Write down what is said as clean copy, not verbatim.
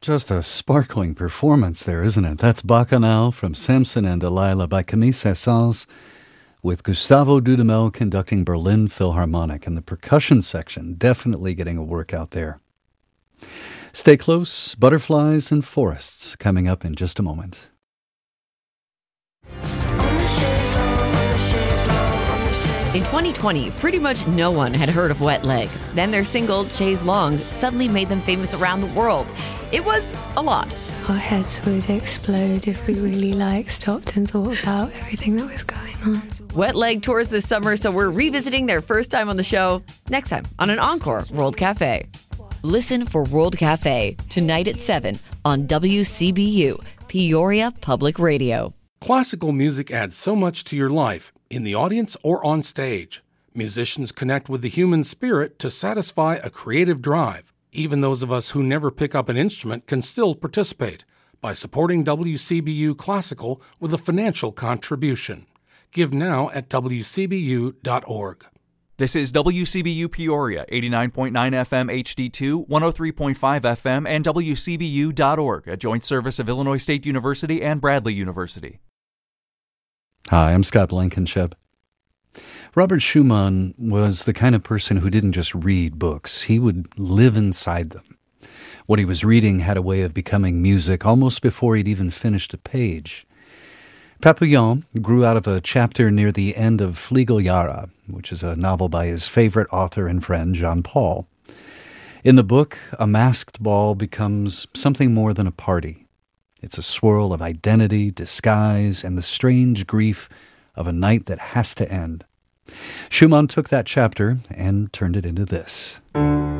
Just a sparkling performance there, isn't it? That's Bacchanal from Samson and Delilah by Camille Saint-Saëns, with Gustavo Dudamel conducting Berlin Philharmonic, and the percussion section definitely getting a workout there. Stay close, Butterflies and Forests coming up in just a moment. In 2020, pretty much no one had heard of Wet Leg. Then their single, Chaise Longue, suddenly made them famous around the world. It was a lot. Our heads would explode if we really stopped and thought about everything that was going on. Wet Leg tours this summer, so we're revisiting their first time on the show next time on an encore World Cafe. Listen for World Cafe tonight at 7 on WCBU, Peoria Public Radio. Classical music adds so much to your life, in the audience or on stage. Musicians connect with the human spirit to satisfy a creative drive. Even those of us who never pick up an instrument can still participate by supporting WCBU Classical with a financial contribution. Give now at wcbu.org. This is WCBU Peoria, 89.9 FM HD2, 103.5 FM, and WCBU.org, a joint service of Illinois State University and Bradley University. Hi, I'm Scott Blankenship. Robert Schumann was the kind of person who didn't just read books. He would live inside them. What he was reading had a way of becoming music almost before he'd even finished a page. Papillon grew out of a chapter near the end of Fligeljahre, which is a novel by his favorite author and friend, Jean Paul. In the book, a masked ball becomes something more than a party. It's a swirl of identity, disguise, and the strange grief of a night that has to end. Schumann took that chapter and turned it into this.